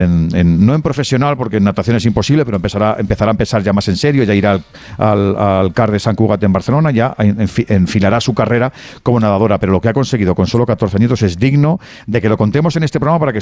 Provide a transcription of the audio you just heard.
no en profesional, porque en natación es imposible, pero empezará a empezar ya más en serio, ya irá al CAR de Sant Cugat en Barcelona, ya enfilará su carrera como nadadora, pero lo que ha conseguido con solo 14 añitos es digno de que lo contemos en este programa para que